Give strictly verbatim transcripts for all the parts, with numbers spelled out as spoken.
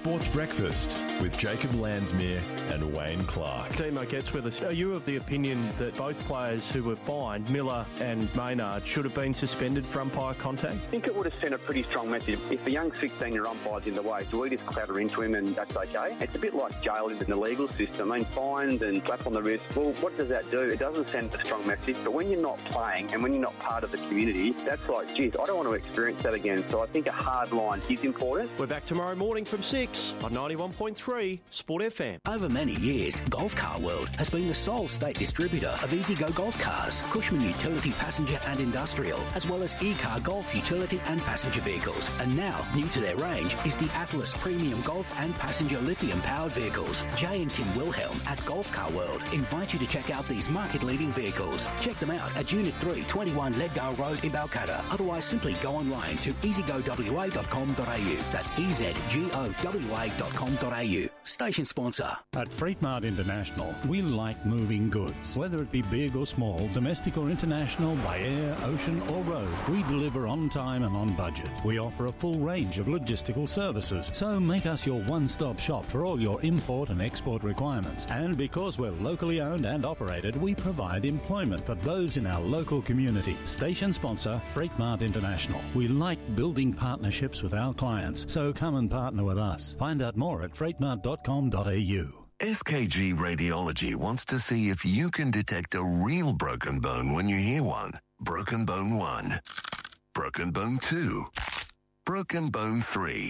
Sports Breakfast with Jacob Landsmere and Wayne Clark. Timo gets with us. Are you of the opinion that both players who were fined, Miller and Maynard, should have been suspended for umpire contact? I think it would have sent a pretty strong message. If a young sixteen-year umpire's in the way, do we just clatter into him and that's okay? It's a bit like jail in the legal system. I mean, fines and slap on the wrist. Well, what does that do? It doesn't send a strong message. But when you're not playing and when you're not part of the community, that's like, geez, I don't want to experience that again. So I think a hard line is important. We're back tomorrow morning from six on ninety-one point three Sport F M. Over many years, Golf Car World has been the sole state distributor of EasyGo Golf Cars, Cushman Utility Passenger and Industrial, as well as E-Car Golf Utility and Passenger Vehicles. And now, new to their range is the Atlas Premium Golf and Passenger Lithium-powered vehicles. Jay and Tim Wilhelm at Golf Car World invite you to check out these market-leading vehicles. Check them out at Unit three, twenty-one Leadale Road in Balcatta. Otherwise, simply go online to easy go w a dot com dot a u. That's E Z G O W A dot com dot a u. Station sponsor. At Freight Mart International, we like moving goods. Whether it be big or small, domestic or international, by air, ocean or road, we deliver on time and on budget. We offer a full range of logistical services, so make us your one-stop shop for all your import and export requirements. And because we're locally owned and operated, we provide employment for those in our local community. Station sponsor, Freight Mart International. We like building partnerships with our clients, so come and partner with us. Find out more at freight mart dot com dot a u. S K G Radiology wants to see if you can detect a real broken bone when you hear one. Broken bone one. Broken bone two. Broken bone three.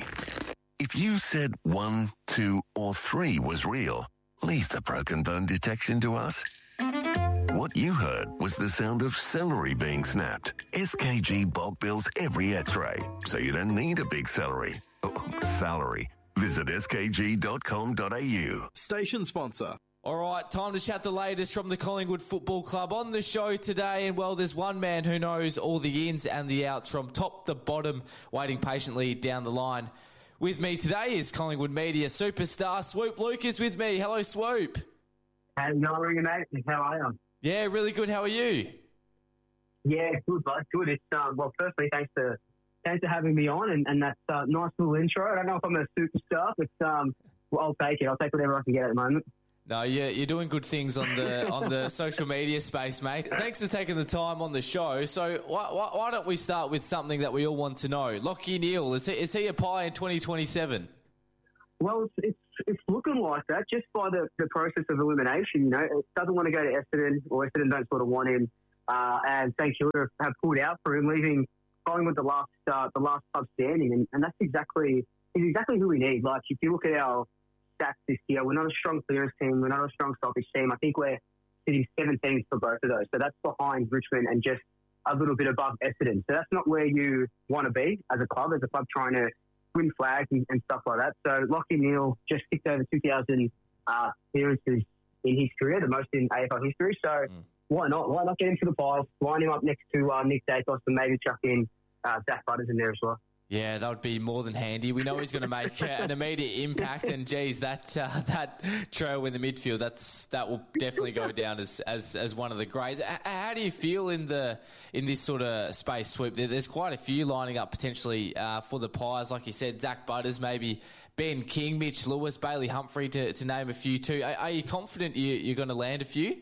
If you said one, two, or three was real, leave the broken bone detection to us. What you heard was the sound of celery being snapped. S K G bulk bills every x-ray, so you don't need a big celery. Oh, salary. Visit s k g dot com dot a u. Station sponsor. All right, time to chat the latest from the Collingwood Football Club on the show today. And, well, there's one man who knows all the ins and the outs from top to bottom, waiting patiently down the line. With me today is Collingwood media superstar Swoop Luke is with me. Hello, Swoop. How you going, mate? How are you? Yeah, really good. How are you? Yeah, good, bud. Good. It's, um, well, firstly, thanks for thanks for having me on and, and that uh, nice little intro. I don't know if I'm a superstar, but um, well, I'll take it. I'll take whatever I can get at the moment. No, you're, you're doing good things on the on the social media space, mate. Thanks for taking the time on the show. So why, why, why don't we start with something that we all want to know? Lachie Neale, is he, is he a pie in twenty twenty-seven? Well, it's, it's it's looking like that just by the, the process of elimination. You know, it doesn't want to go to Essendon, or Essendon don't sort of want him, uh, and St Kilda have pulled out for him, leaving Collingwood the last uh, the last club standing, and, and that's exactly is exactly who we need. Like if you look at our stats this year, we're not a strong clearance team, we're not a strong stoppage team. I think we're sitting seventeenth for both of those, so that's behind Richmond and just a little bit above Essendon. So that's not where you want to be as a club, as a club trying to win flags and, and stuff like that. So Lachie Neale just kicked over two thousand uh, clearances in his career, the most in A F L history. So mm. why not? Why not get him to the piles, line him up next to uh, Nick Daicos, and maybe chuck in uh, Zach Butters in there as well. Yeah, that would be more than handy. We know he's going to make uh, an immediate impact, and geez, that uh, that trail in the midfield, that's that will definitely go down as as, as one of the greats. H- how do you feel in the in this sort of space, Swoop? There's quite a few lining up potentially uh, for the Pies, like you said, Zach Butters, maybe Ben King, Mitch Lewis, Bailey Humphrey, to, to name a few too. Are, are you confident you, you're going to land a few?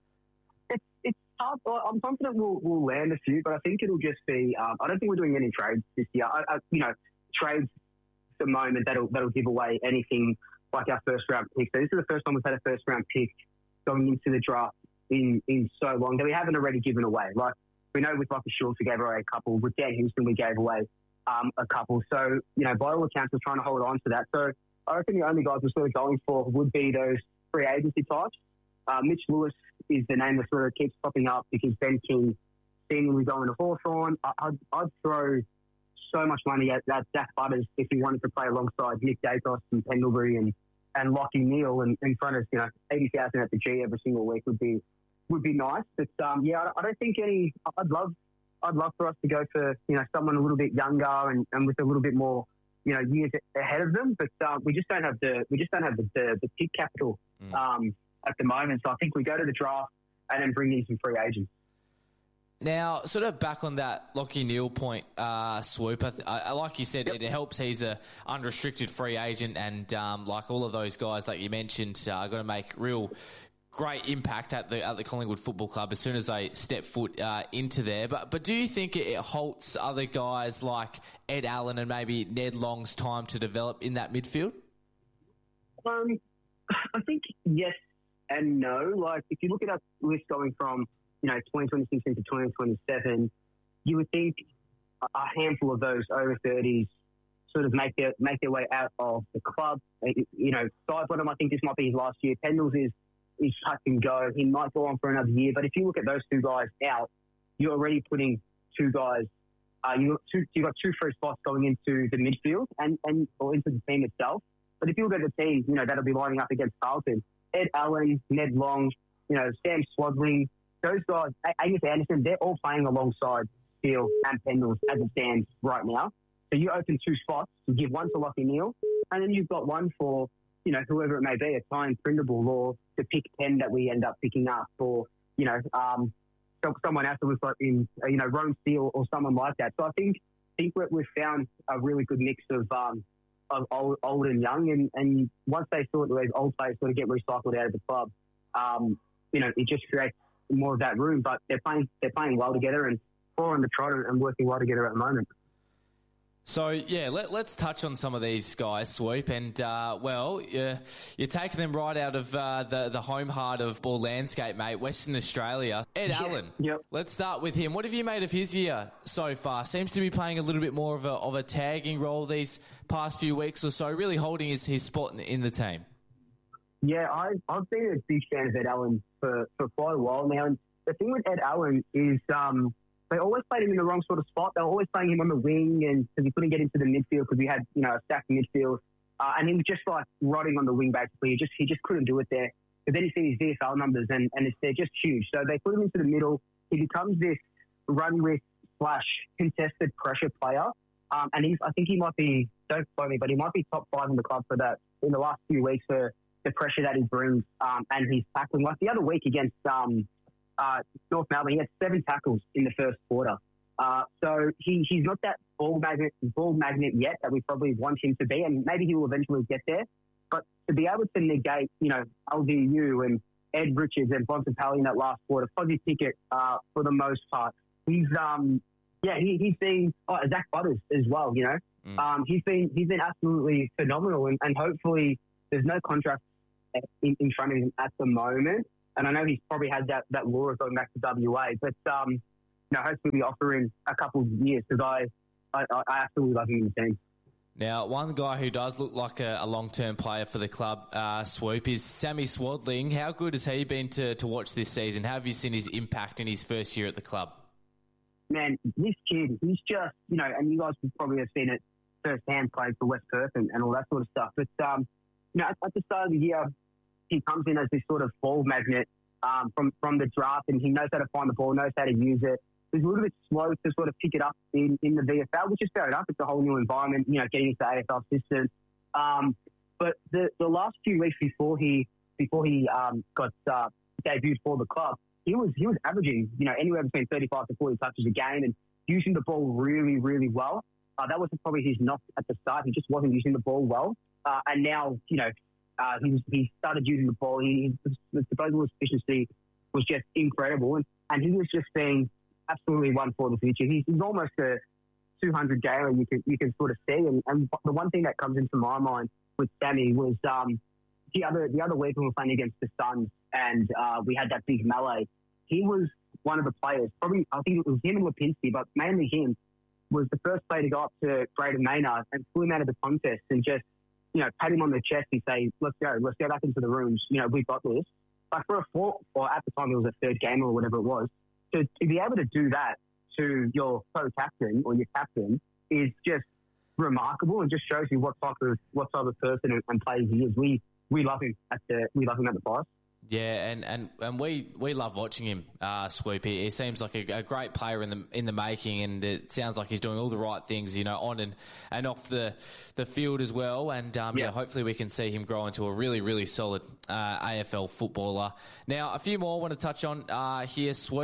It's, it's tough. I'm confident we'll, we'll land a few, but I think it'll just be. Um, I don't think we're doing any trades this year. I, I, you know, trades at the moment that'll that'll give away anything like our first round pick. So this is the first time we've had a first round pick going into the draft in, in so long that we haven't already given away. Like we know with Lachie Schultz we gave away a couple. With Dan Houston we gave away um, a couple. So you know, by all accounts we're trying to hold on to that. So I reckon the only guys we're sort of going for would be those free agency types. Uh, Mitch Lewis is the name that sort of keeps popping up because Ben King seemingly going to Hawthorn. I, I'd, I'd throw so much money at that Zach Butters if he wanted to play alongside Nick Daicos and Pendlebury and, and Lachie Neale and in front of, you know, eighty thousand at the G every single week would be would be nice. But um, yeah, I, I don't think any. I'd love I'd love for us to go for, you know, someone a little bit younger and, and with a little bit more, you know, years ahead of them. But uh, we just don't have the we just don't have the the, the pick capital um, at the moment. So I think we go to the draft and then bring in some free agents. Now, sort of back on that Lachie Neale point, uh, Swoop, I th- I, like you said, yep. it helps he's a unrestricted free agent, and um, like all of those guys that you mentioned are uh, going to make real great impact at the at the Collingwood Football Club as soon as they step foot uh, into there. But but do you think it halts other guys like Ed Allen and maybe Ned Long's time to develop in that midfield? Um, I think yes and no. Like, if you look at our list going from, you know, twenty twenty-six into twenty twenty-seven, you would think a handful of those over thirties sort of make their make their way out of the club. You know, Sidebottom, I think this might be his last year. Pendles is is touch and go. He might go on for another year. But if you look at those two guys out, you're already putting two guys. Uh, you got two. You got two free spots going into the midfield and and or into the team itself. But if you look at the team, you know, that'll be lining up against Carlton. Ed Allen, Ned Long, you know, Sam Swadling, those guys, Angus Anderson, they're all playing alongside Steele and Pendles as it stands right now. So you open two spots, you give one to Lachie Neale, and then you've got one for, you know, whoever it may be, a Tyne Prindable or the pick ten that we end up picking up, or, you know, um, someone else that we've got in, you know, Rome Steele or someone like that. So I think, think we've found a really good mix of, um, of old, old and young, and, and once they sort of, those old players sort of get recycled out of the club, um, you know, it just creates more of that room. But they're playing, they're playing well together and four on the trot and working well together at the moment. So, yeah, let, let's touch on some of these guys, Swoop. And, uh, well, you're, you're taking them right out of uh, the, the home heart of ball landscape, mate, Western Australia. Ed yeah, Allen, yep. Let's start with him. What have you made of his year so far? Seems to be playing a little bit more of a, of a tagging role these past few weeks or so, really holding his, his spot in, in the team. Yeah, I, I've been a big fan of Ed Allen for, for quite a while now. And the thing with Ed Allen is... Um, They always played him in the wrong sort of spot. They were always playing him on the wing, and because he couldn't get into the midfield because we had, you know, a stacked midfield, uh, and he was just like rotting on the wing basically. He just he just couldn't do it there. But then you see his V F L numbers, and and it's, they're just huge. So they put him into the middle. He becomes this run with slash contested pressure player, um, and he's I think he might be, don't quote me, but he might be top five in the club for that in the last few weeks for the pressure that he brings, um, and he's tackling. Like the other week against. Um, Uh, North Melbourne, he had seven tackles in the first quarter. Uh, so he, he's not that ball magnet, ball magnet yet that we probably want him to be, and maybe he will eventually get there. But to be able to negate, you know, L D U and Ed Richards and Bontempelli in that last quarter, Fozzie Pickett uh, for the most part, he's um yeah he, he's been oh, Zach Butters as well, you know, mm. um he's been he's been absolutely phenomenal, and, and hopefully there's no contract in, in front of him at the moment. And I know he's probably had that, that lure of going back to W A, but um, you know, hopefully we offer him a couple of years because I, I, I absolutely love him in the team. Now, one guy who does look like a, a long-term player for the club, uh, Swoop, is Sammy Swadling. How good has he been to, to watch this season? How have you seen his impact in his first year at the club? Man, this kid, he's just, you know, and you guys would probably have seen it firsthand playing for West Perth and, and all that sort of stuff. But, um, you know, at, at the start of the year, he comes in as this sort of ball magnet um, from, from the draft, and he knows how to find the ball, knows how to use it. He's a little bit slow to sort of pick it up in, in the V F L, which is fair enough. It's a whole new environment, you know, getting into the A F L system. Um, but the, the last few weeks before he before he um, got uh, debuted for the club, he was he was averaging, you know, anywhere between thirty-five to forty touches a game and using the ball really, really well. Uh, that was probably his knock at the start. He just wasn't using the ball well. Uh, and now, you know, Uh, he, was, he started using the ball. He, his disposal efficiency was just incredible, and, and he was just being absolutely one for the future. He's, he's almost a two hundred gamer you can you can sort of see. And, and the one thing that comes into my mind with Sammy was um, the other the other week when we were playing against the Suns, and uh, we had that big melee. He was one of the players. Probably I think it was him and Lipinski, but mainly him was the first player to go up to Braden Maynard and pull him out of the contest and just, you know, pat him on the chest and say, let's go, let's go back into the rooms. You know, we've got this. Like for a fourth, or at the time it was a third game or whatever it was, to, to be able to do that to your co-captain or your captain is just remarkable and just shows you what type of what type of person and, and player he is. We we love him at the we love him at the Pies. Yeah, and, and, and we, we love watching him, uh, Swoop. He, he seems like a, a great player in the in the making, and it sounds like he's doing all the right things, you know, on and, and off the the field as well. And um, yeah. yeah, hopefully we can see him grow into a really, really solid uh, A F L footballer. Now, a few more I want to touch on uh, here, Swoop.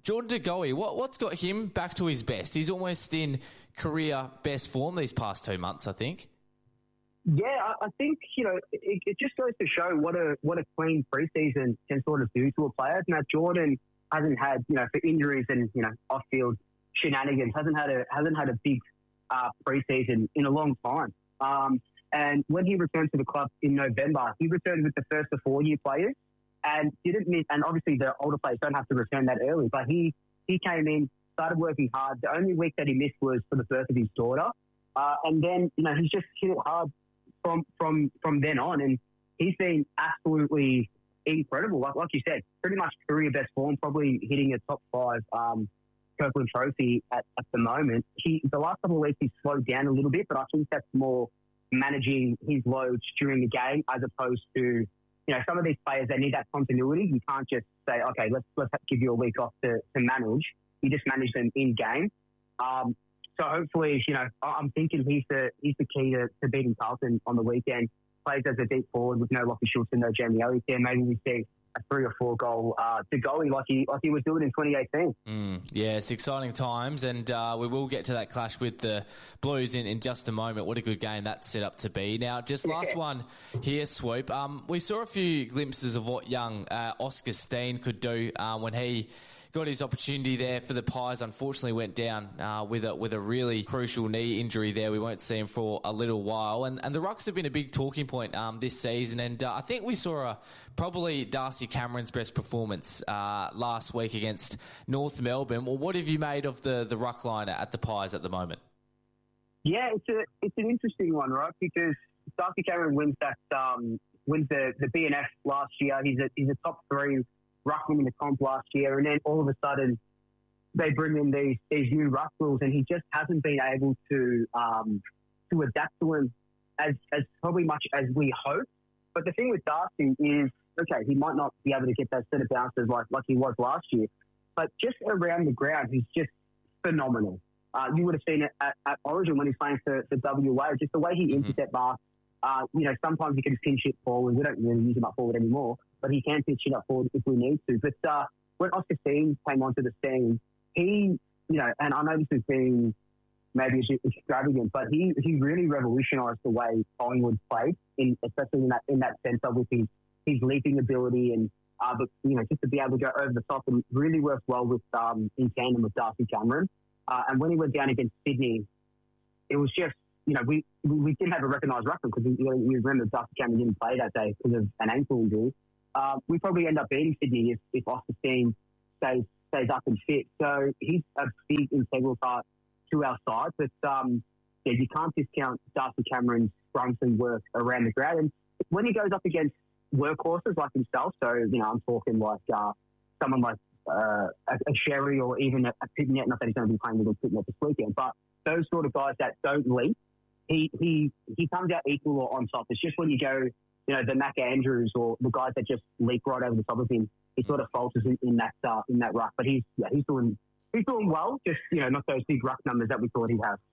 Jordan De Goey, what, what's got him back to his best? He's almost in career best form these past two months, I think. Yeah, I, I think, you know, it, it just goes to show what a what a clean preseason can sort of do to a player. Now, Jordan hasn't had, you know, for injuries and, you know, off-field shenanigans, hasn't had a hasn't had a big uh, preseason in a long time. Um, and when he returned to the club in November, he returned with the first of four-year players and didn't miss. And obviously, the older players don't have to return that early. But he he came in, started working hard. The only week that he missed was for the birth of his daughter, uh, and then you know he's just hit it hard from from from then on. And he's been absolutely incredible. Like like you said, pretty much career best form, probably hitting a top five Um, Kirkland Trophy at, at the moment. He the last couple of weeks he's slowed down a little bit, but I think that's more managing his loads during the game as opposed to, you know, some of these players, they need that continuity. You can't just say, okay, let's let's give you a week off to, to manage. You just manage them in game. Um, so hopefully, you know, I'm thinking he's the he's the key to, to beating Carlton on the weekend. Plays as a deep forward with no Lockie Schultz and no Jamie Elliott there. Maybe we see a three or four goal uh, to goalie like he like he was doing in twenty eighteen. Mm, yeah, it's exciting times, and uh, we will get to that clash with the Blues in, in just a moment. What a good game that's set up to be. Now, just last yeah. one here, Swoop. Um, we saw a few glimpses of what young uh, Oscar Steen could do uh, when he got his opportunity there for the Pies. Unfortunately went down uh, with a with a really crucial knee injury there. We won't see him for a little while. And and the rucks have been a big talking point um, this season. And uh, I think we saw a, probably Darcy Cameron's best performance uh, last week against North Melbourne. Well, what have you made of the, the ruck liner at the Pies at the moment? Yeah, it's a it's an interesting one, right? Because Darcy Cameron wins that um, wins the, the B N F last year. He's a he's a top three ruckman in the comp last year, and then all of a sudden they bring in these these new ruck rules, and he just hasn't been able to um, to adapt to them as as probably much as we hope. But the thing with Darcy is, okay, he might not be able to get those set of bounces like like he was last year, but just around the ground, he's just phenomenal. Uh, you would have seen it at, at Origin when he's playing for, for W A, just the way he mm-hmm. intercept marks. Uh, you know, sometimes he can pinch it forward. We don't really use him up forward anymore, but he can pitch it up forward if we need to. But uh, when Oscar Steen came onto the scene, he, you know, and I know this has been maybe extravagant, but he, he really revolutionised the way Collingwood played, in, especially in that in that centre with his, his leaping ability and, uh, but, you know, just to be able to go over the top and really work well with um, in tandem with Darcy Cameron. Uh, and when he went down against Sydney, it was just, you know, we, we, we didn't have a recognised ruckman because we, we remember Darcy Cameron didn't play that day because of an ankle injury. Uh, we probably end up beating Sydney if, if Oscar Steen stays, stays up and fit. So he's a big integral part to our side. But, um, yeah, you can't discount Darcy Cameron's strength and work around the ground. And when he goes up against workhorses like himself, so, you know, I'm talking like uh, someone like uh, a, a Sherry or even a, a Pitnet, not that he's going to be playing with a Pitnet this weekend, but those sort of guys that don't leap, he he he comes out equal or on top. It's just when you go, you know, the Mac Andrews or the guys that just leap right over the top of him, he sort of falters in, in that uh, in that ruck. But he's yeah, he's doing he's doing well. Just, you know, not those big ruck numbers that we thought he'd have.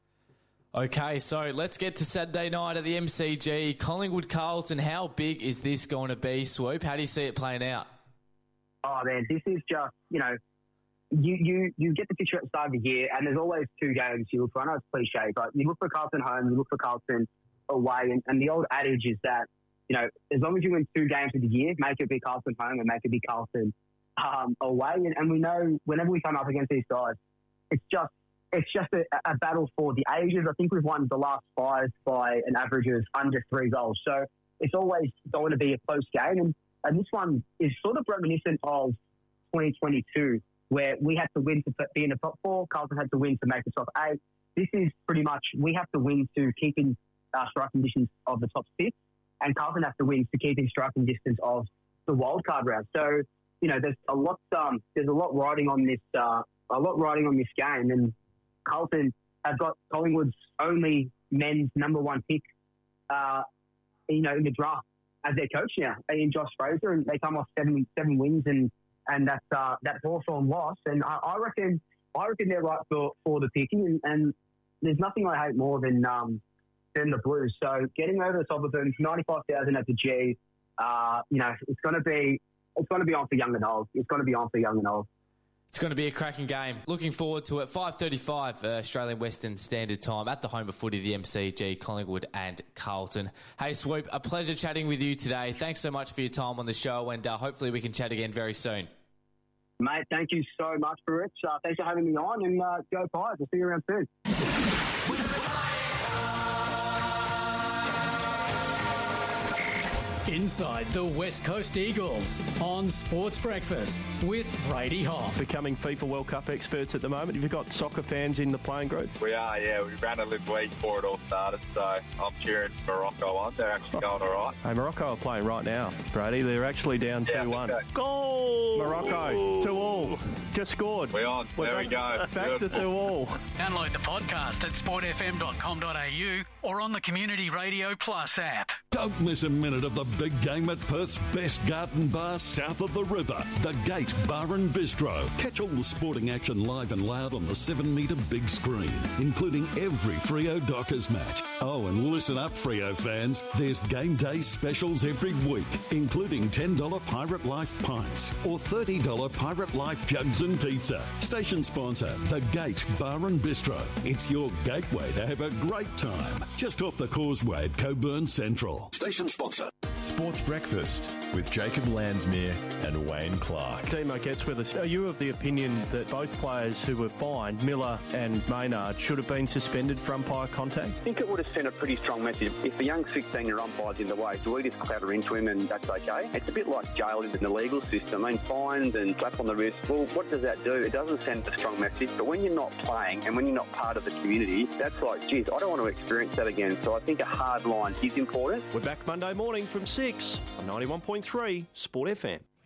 Okay, so let's get to Saturday night at the M C G. Collingwood Carlton. How big is this going to be, Swoop? How do you see it playing out? Oh man, this is just, you know, you you you get the picture at the start of the year, and there's always two games you look for. I know it's cliche, but you look for Carlton home, you look for Carlton away, and, and the old adage is that, you know, as long as you win two games of the year, make it be Carlton home and make it be Carlton um, away. And, and we know whenever we come up against these guys, it's just it's just a, a battle for the ages. I think we've won the last five by an average of under three goals. So it's always going to be a close game. And, and this one is sort of reminiscent of twenty twenty-two, where we had to win to be in the top four. Carlton had to win to make the top eight. This is pretty much, we have to win to keep in uh, striking distance of the top six, and Carlton have to win to keep in striking distance of the wildcard round. So, you know, there's a lot, um, there's a lot riding on this, uh, a lot riding on this game, and Carlton have got Collingwood's only men's number one pick, uh, you know, in the draft as their coach now, in Josh Fraser, and they come off seven seven wins and and that uh, that Hawthorn loss, and I, I reckon I reckon they're right for, for the picking, and, and there's nothing I hate more than um, than the Blues. So getting over the top of them, ninety-five thousand at the G, uh, you know, it's going to be it's going to be on for young and old. It's going to be on for young and old. It's going to be a cracking game. Looking forward to it. five thirty-five uh, Australian Western Standard Time at the home of footy, the M C G, Collingwood and Carlton. Hey, Swoop, a pleasure chatting with you today. Thanks so much for your time on the show, and uh, hopefully we can chat again very soon. Mate, thank you so much for it. Uh, thanks for having me on, and uh, go Pies. I'll see you around soon. Inside the West Coast Eagles on Sports Breakfast with Brady Hoff. Becoming FIFA World Cup experts at the moment. Have you got soccer fans in the playing group? We are, yeah. We ran a little week before it all started, so I'm cheering Morocco on. They're actually going all right. Hey, Morocco are playing right now, Brady. They're actually down yeah, two one. So. Goal! Morocco, two all. Just scored. We're on. We're there back, we go. Back to two all. Download the podcast at sport f m dot com dot a u or on the Community Radio Plus app. Don't miss a minute of the big game at Perth's best garden bar south of the river, The Gate Bar and Bistro. Catch all the sporting action live and loud on the seven metre big screen, including every Freo Dockers match. Oh, and listen up, Freo fans. There's game day specials every week, including ten dollars Pirate Life pints or thirty dollars Pirate Life jugs and pizza. Station sponsor, The Gate Bar and Bistro. It's your gateway to have a great time. Just off the causeway at Coburn Central. Station sponsor. Sports Breakfast with Jacob Landsmere and Wayne Clark. Timo gets with us. Are you of the opinion that both players who were fined, Miller and Maynard, should have been suspended for umpire contact? I think it would have sent a pretty strong message. If a young sixteen-year umpire's in the way, do we just clatter into him and that's okay? It's a bit like jail in the legal system. I mean, fined and slap on the wrist. Well, what does that do? It doesn't send a strong message. But when you're not playing and when you're not part of the community, that's like, geez, I don't want to experience that again. So I think a hard line is important. We're back Monday morning from six on ninety-one point three Sport F M.